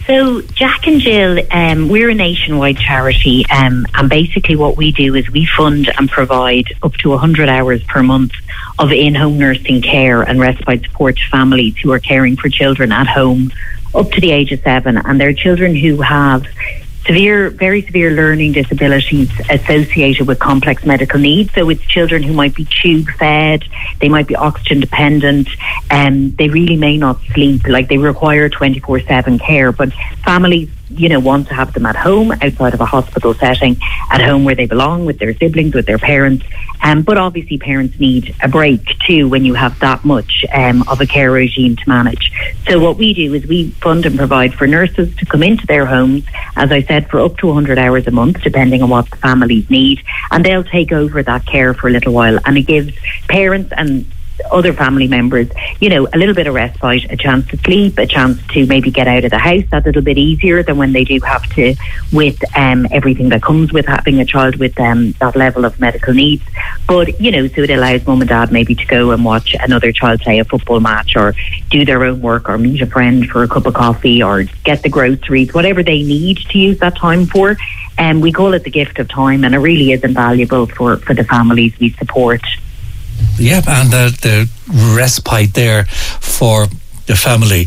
So Jack and Jill, um, we're a nationwide charity, um, and basically what we do is we fund and provide up to one hundred hours per month of in-home nursing care and respite support to families who are caring for children at home up to the age of seven, and they're children who have severe, very severe learning disabilities associated with complex medical needs. So it's children who might be tube fed, they might be oxygen dependent, and they really may not sleep, like they require twenty-four seven care. But families, you know, want to have them at home, outside of a hospital setting, at home where they belong with their siblings, with their parents. Um, but obviously parents need a break too when you have that much um, of a care regime to manage. So what we do is we fund and provide for nurses to come into their homes, as I said, for up to one hundred hours a month, depending on what the families need, and they'll take over that care for a little while, and it gives parents and other family members, you know, a little bit of respite, a chance to sleep, a chance to maybe get out of the house that little bit easier than when they do have to, with um, everything that comes with having a child with um, that level of medical needs. But, you know, so it allows mum and dad maybe to go and watch another child play a football match, or do their own work, or meet a friend for a cup of coffee, or get the groceries, whatever they need to use that time for. And um, we call it the gift of time, and it really is invaluable for, for the families we support. Yep, and the, the respite there for the family.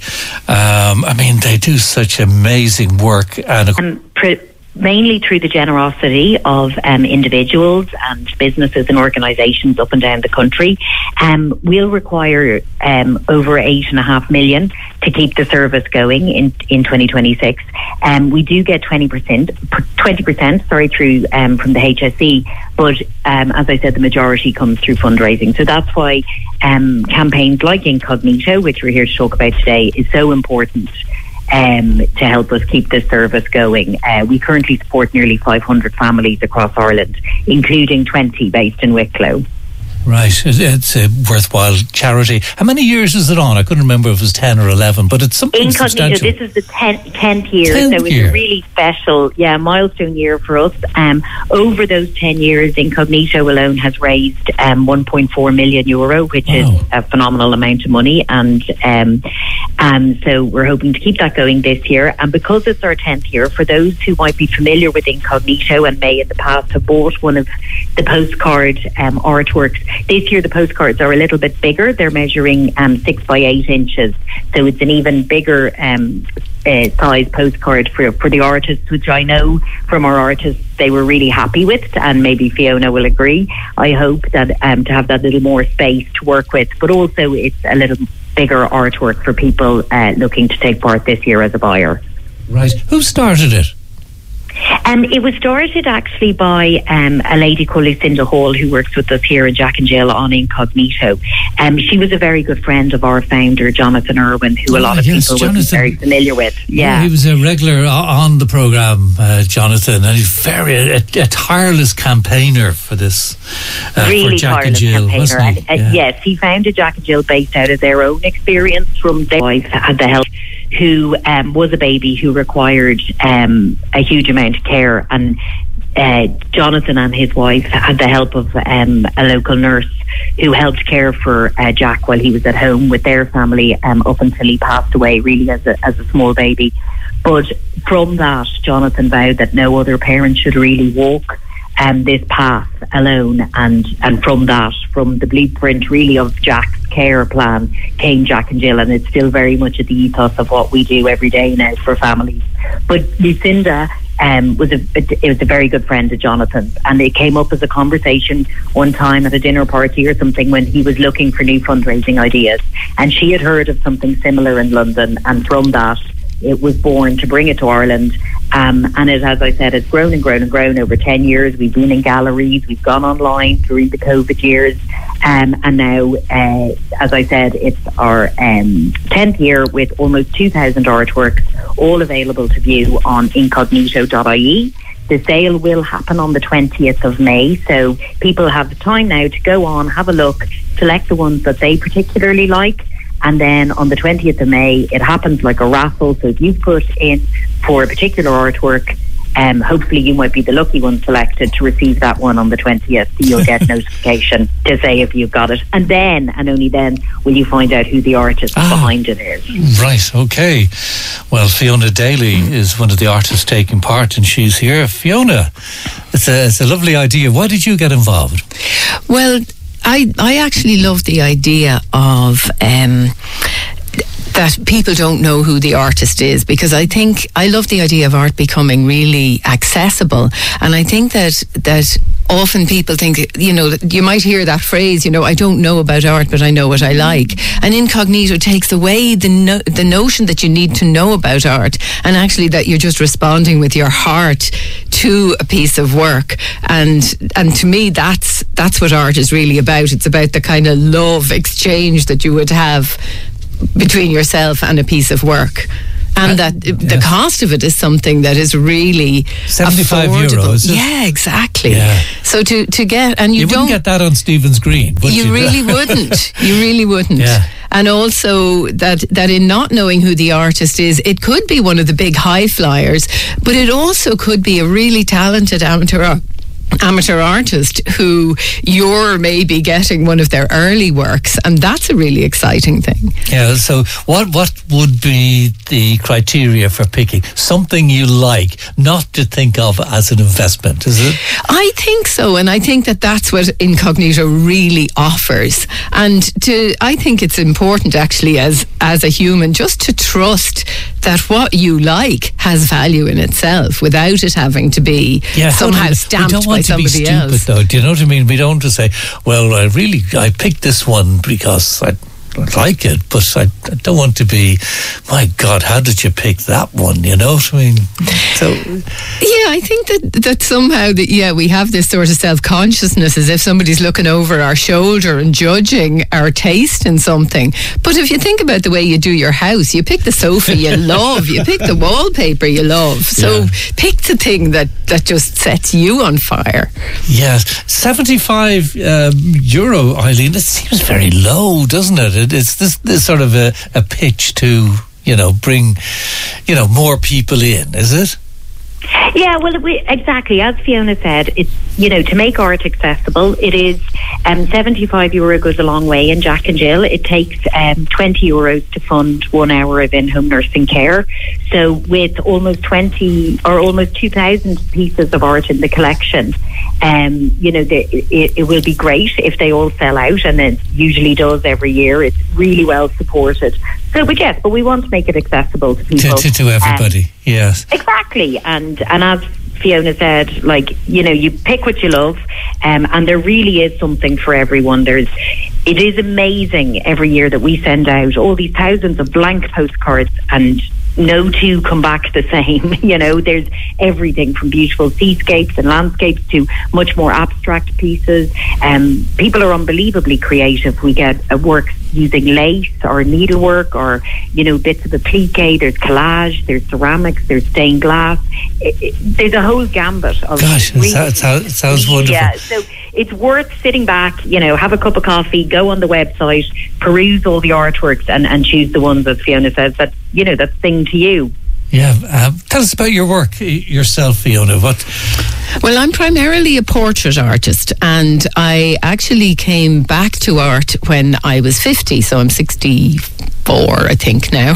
Um, I mean, they do such amazing work. And um, pr- mainly through the generosity of um, individuals and businesses and organisations up and down the country. Um, we'll require um, over eight and a half million to keep the service going in, in twenty twenty-six. Um, we do get twenty percent, twenty percent, sorry, through um, from the H S E, but um, as I said, the majority comes through fundraising. So that's why um, campaigns like Incognito, which we're here to talk about today, is so important um, to help us keep this service going. Uh, we currently support nearly five hundred families across Ireland, including twenty based in Wicklow. Right, it's a worthwhile charity. How many years is it on? I couldn't remember if it was ten or eleven, but it's something Incognito, substantial. this is the tenth, tenth year, tenth so it's year. a really special, yeah, milestone year for us. Um, over those ten years, Incognito alone has raised um, one point four million euro, which wow. is a phenomenal amount of money, and um, um, so we're hoping to keep that going this year. And because it's our tenth year, for those who might be familiar with Incognito and may in the past have bought one of the postcard um, artworks, this year the postcards are a little bit bigger. They're measuring um, six by eight inches, so it's an even bigger um, uh, size postcard for for the artists, which I know from our artists they were really happy with, and maybe Fiona will agree. I hope that um, to have that little more space to work with, but also it's a little bigger artwork for people uh, looking to take part this year as a buyer. Right. Who started it? Um, it was started actually by um, a lady called Lucinda Hall, who works with us here in Jack and Jill on Incognito. Um, she was a very good friend of our founder, Jonathan Irwin, who a lot of yes, people Jonathan, would be very familiar with. Yeah, yeah he was a regular on the programme, uh, Jonathan, and he's very a, a tireless campaigner for this, uh, really for Jack and tireless Jill, campaigner. wasn't he? And, uh, yeah. Yes, he founded Jack and Jill based out of their own experience from their wife had the help, who um, was a baby who required um, a huge amount of care, and uh, Jonathan and his wife had the help of um, a local nurse who helped care for uh, Jack while he was at home with their family um, up until he passed away, really as a, as a small baby. But from that, Jonathan vowed that no other parent should really walk um, this path alone, and, and from that, from the blueprint really of Jack's care plan, came Jack and Jill, and it's still very much at the ethos of what we do every day now for families. But Lucinda um, was a it was a very good friend of Jonathan's, and it came up as a conversation one time at a dinner party or something when he was looking for new fundraising ideas, and she had heard of something similar in London, and from that it was born to bring it to Ireland. Um, and it, as I said, it's grown and grown and grown over ten years. We've been in galleries, we've gone online through the COVID years, um, and now, uh, as I said, it's our um, tenth year with almost two thousand artworks, all available to view on incognito dot I E. The sale will happen on the twentieth of May, so people have the time now to go on, have a look, select the ones that they particularly like. And then on the twentieth of May, it happens like a raffle. So if you put in for a particular artwork um, hopefully you might be the lucky one selected to receive that one on the twentieth. So you'll get notification to say if you've got it, and then and only then will you find out who the artist ah, behind it is. Right, okay. Well, Fiona Daly is one of the artists taking part, and she's here. Fiona, it's a, it's a lovely idea. Why did you get involved? Well, I I actually love the idea of um, that people don't know who the artist is, because I think I love the idea of art becoming really accessible, and I think that that often people think, you know, you might hear that phrase, you know, I don't know about art, but I know what I like. And Incognito takes away the no, the notion that you need to know about art, and actually that you're just responding with your heart to a piece of work. And and to me, that's that's what art is really about. It's about the kind of love exchange that you would have between yourself and a piece of work. And that uh, the yes. cost of it is something that is really seventy-five affordable. euro, is it? Yeah, exactly. Yeah. So to, to get, and you, you don't wouldn't get that on Stephen's Green, would you? You really wouldn't. You really wouldn't. Yeah. And also that, that in not knowing who the artist is, it could be one of the big high flyers, but it also could be a really talented amateur art. amateur artist who you're maybe getting one of their early works, and that's a really exciting thing. Yeah, so what what would be the criteria for picking something you like, not to think of as an investment, is it? I think so, and I think that that's what Incognito really offers. And to I think it's important actually as as a human just to trust that what you like has value in itself without it having to be yeah, somehow stamped by somebody else. We don't want to be stupid else. Though, do you know what I mean? We don't want to say, well, I really, I picked this one because I like it, but I, I don't want to be, my God, how did you pick that one? You know what I mean? So yeah, I think that that somehow that yeah we have this sort of self-consciousness as if somebody's looking over our shoulder and judging our taste in something. But if you think about the way you do your house, you pick the sofa you love, you pick the wallpaper you love, so yeah. pick the thing that that just sets you on fire. Yes, seventy-five um, euro, Eileen, it seems very low, doesn't it? It's this, this sort of a, a pitch to, you know, bring, you know, more people in, is it? Yeah, well, we, exactly. As Fiona said, it's, you know, to make art accessible, it is um, seventy-five euro goes a long way in Jack and Jill. It takes um, twenty euros to fund one hour of in-home nursing care. So with almost twenty or almost two thousand pieces of art in the collection, um, you know, the, it, it will be great if they all sell out, and it usually does every year. It's really well supported. So, but yes, but we want to make it accessible to people. To, to, to everybody, um, yes. Exactly. And, and as Fiona said, like, you know, you pick what you love, um, and there really is something for everyone. There's, it is amazing every year that we send out all these thousands of blank postcards, and no two come back the same. You know, there's everything from beautiful seascapes and landscapes to much more abstract pieces. Um, people are unbelievably creative. We get uh, work using lace or needlework or, you know, bits of applique. There's collage, there's ceramics, there's stained glass. It, it, there's a whole gambit of Gosh, really, it sounds, it sounds wonderful. Yeah, so it's worth sitting back, you know, have a cup of coffee, go on the website, peruse all the artworks, and, and choose the ones, as Fiona says, that, you know, that sing to you. Yeah, um, tell us about your work yourself, Fiona. What? Well, I'm primarily a portrait artist, and I actually came back to art when I was fifty, so I'm sixty-four, I think now.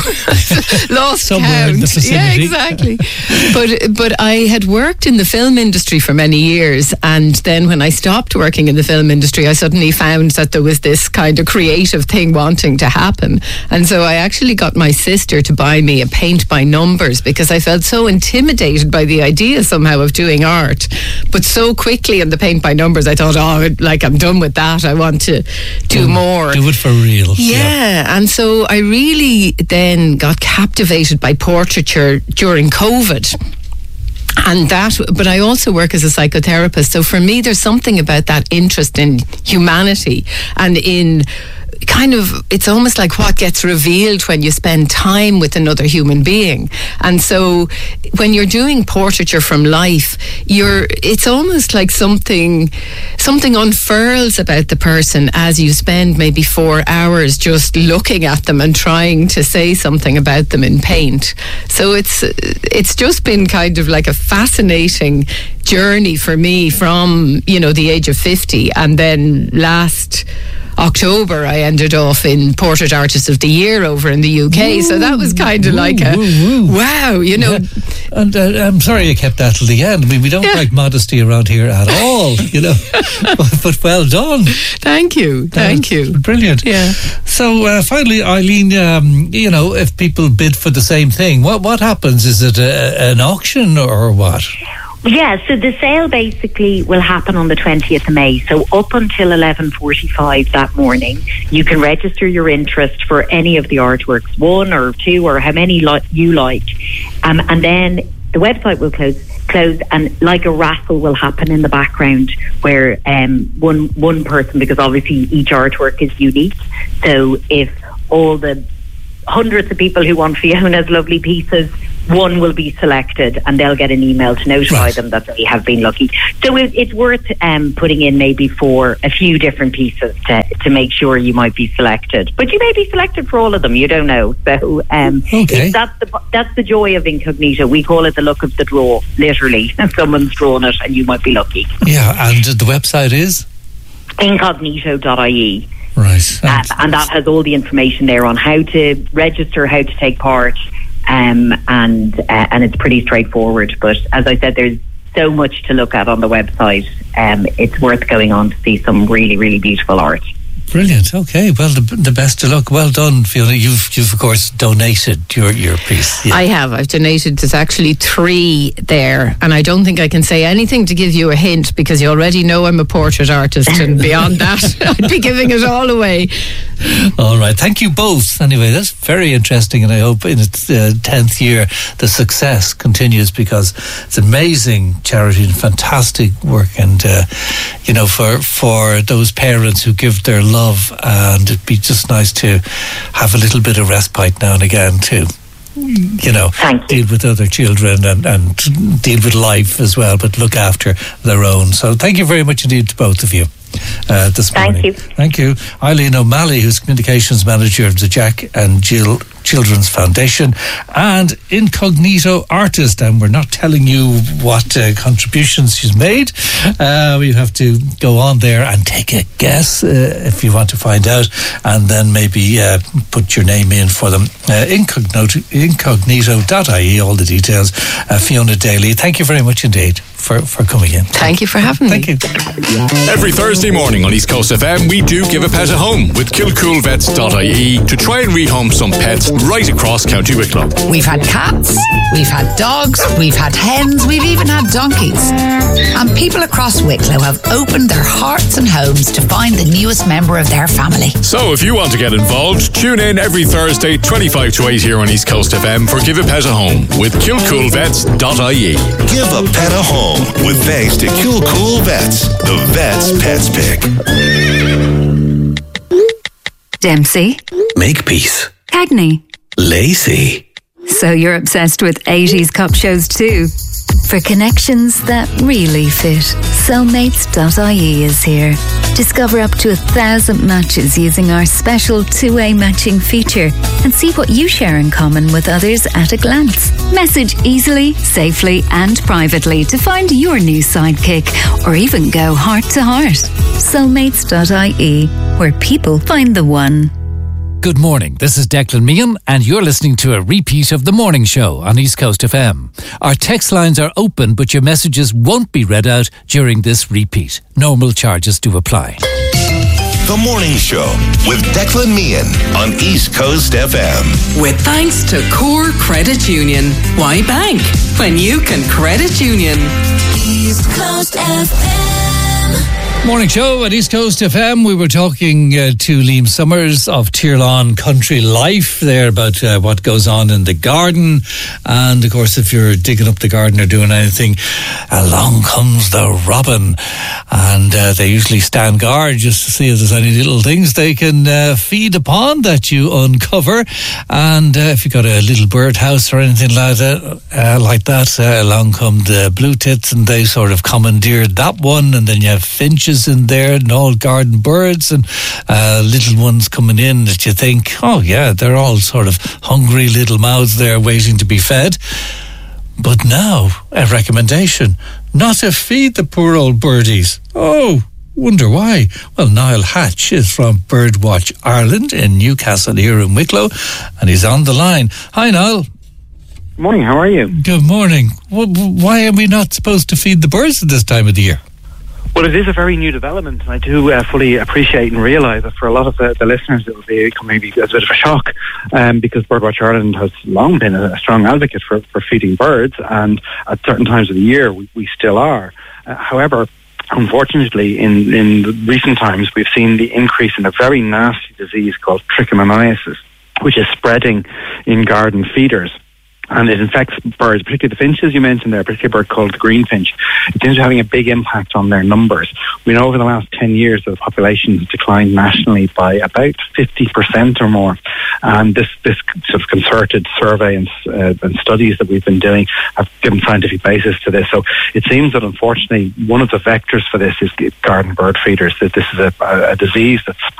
Lost Somewhere count. In the vicinity. Yeah, exactly. but but I had worked in the film industry for many years, and then when I stopped working in the film industry, I suddenly found that there was this kind of creative thing wanting to happen, and so I actually got my sister to buy me a paint by numbers, because I felt so intimidated by the idea somehow of doing art. But so quickly in the paint by numbers, I thought, oh, like, I'm done with that. I want to do um, more. Do it for real. Yeah. yeah. And so I really then got captivated by portraiture during COVID. And that, but I also work as a psychotherapist. So for me, there's something about that interest in humanity and in kind of, it's almost like what gets revealed when you spend time with another human being. And so when you're doing portraiture from life, you're, it's almost like something, something unfurls about the person as you spend maybe four hours just looking at them and trying to say something about them in paint. So it's, it's just been kind of like a fascinating journey for me from, you know, the age of fifty, and then last October I ended off in Portrait Artist of the Year over in the U K. Ooh, so that was kind of like a ooh, ooh. wow, you know. Yeah. And uh, I'm sorry you kept that till the end. I mean, we don't yeah. like modesty around here at all, you know. but, but well done. Thank you, thank uh, you. Brilliant. Yeah. So uh, finally, Eileen, um, you know, if people bid for the same thing, what what happens? Is it a, an auction or what? Yeah, so the sale basically will happen on the twentieth of May. So up until eleven forty-five that morning, you can register your interest for any of the artworks, one or two or how many li- you like. Um, and then the website will close, close and like a raffle will happen in the background where um, one one person, because obviously each artwork is unique. So if all the hundreds of people who want Fiona's lovely pieces, one will be selected and they'll get an email to notify right. them that they have been lucky. So it, it's worth um, putting in maybe for a few different pieces to, to make sure you might be selected. But you may be selected for all of them, you don't know. So um, okay. that's, the, that's the joy of incognito. We call it the luck of the draw, literally. Someone's drawn it and you might be lucky. Yeah, and the website is? incognito dot I E. Right. Uh, and that has all the information there on how to register, how to take part. Um, and uh, and it's pretty straightforward. But as I said, there's so much to look at on the website. Um, it's worth going on to see some really, really beautiful art. Brilliant. Okay. Well, the, the best of luck. Well done, Fiona. You've, you've of course, donated your, your piece. Yeah. I have. I've donated. There's actually three there. And I don't think I can say anything to give you a hint because you already know I'm a portrait artist. And beyond that, I'd be giving it all away. All right. Thank you both. Anyway, that's very interesting. And I hope in its uh, tenth year, the success continues because it's amazing charity and fantastic work. And, uh, you know, for, for those parents who give their love, and it'd be just nice to have a little bit of respite now and again to, you know, deal with other children and, and deal with life as well, but look after their own. So thank you very much indeed to both of you uh, this morning. Thank you. Thank you. Eileen O'Malley, who's Communications Manager of the Jack and Jill Children's Foundation, and Incognito Artist. And we're not telling you what uh, contributions she's made. Uh, you have to go on there and take a guess uh, if you want to find out, and then maybe uh, put your name in for them. Uh, incognito, incognito dot I E, all the details. Uh, Fiona Daly, thank you very much indeed for, for coming in. Thank you for having thank me. Thank you. Every Thursday morning on East Coast F M, we do give a pet a home with kilcool vets dot I E to try and rehome some pets right across County Wicklow. We've had cats, we've had dogs, we've had hens, we've even had donkeys. And people across Wicklow have opened their hearts and homes to find the newest member of their family. So if you want to get involved, tune in every Thursday, twenty-five to eight here on East Coast F M for Give a Pet a Home with kilcool vets dot I E. Give a pet a home with thanks to Kilcool Vets, the Vets Pets Pick. Dempsey. Makepeace. Cagney. Lacey. So you're obsessed with eighties cop shows too? For connections that really fit, soulmates dot I E is here. Discover up to a thousand matches using our special two-way matching feature and see what you share in common with others at a glance. Message easily, safely and privately to find your new sidekick or even go heart to heart. soulmates dot I E, where people find the one. Good morning, this is Declan Meehan and you're listening to a repeat of The Morning Show on East Coast F M. Our text lines are open but your messages won't be read out during this repeat. Normal charges do apply. The Morning Show with Declan Meehan on East Coast F M. With thanks to Core Credit Union. Why bank when you can credit union? East Coast F M. Morning show at East Coast F M. We were talking uh, to Liam Summers of Tirlawn Country Life there about uh, what goes on in the garden. And of course, if you're digging up the garden or doing anything, along comes the robin. And uh, they usually stand guard just to see if there's any little things they can uh, feed upon that you uncover. And uh, if you've got a little birdhouse or anything like that, uh, like that uh, along come the blue tits and they sort of commandeered that one. And then you have finches in there and all garden birds and uh, little ones coming in that you think, oh yeah, they're all sort of hungry little mouths there waiting to be fed. But now, a recommendation, not to feed the poor old birdies. Oh, wonder why? Well, Niall Hatch is from Birdwatch Ireland in Newcastle here in Wicklow, and he's on the line. Hi, Niall. Morning, how are you? Good morning. Why are we not supposed to feed the birds at this time of the year? Well, it is a very new development, and I do uh, fully appreciate and realise that for a lot of the, the listeners it will be maybe a bit of a shock, um, because Birdwatch Ireland has long been a, a strong advocate for, for feeding birds, and at certain times of the year we, we still are. Uh, however, unfortunately, in, in recent times we've seen the increase in a very nasty disease called trichomoniasis, which is spreading in garden feeders. And it infects birds, particularly the finches you mentioned there, a particular bird called the greenfinch. It seems to be having a big impact on their numbers. We know over the last ten years that the population has declined nationally by about fifty percent or more. And this, this sort of concerted survey and, uh, and studies that we've been doing have given scientific basis to this. So it seems that unfortunately one of the vectors for this is garden bird feeders, that this is a, a disease that's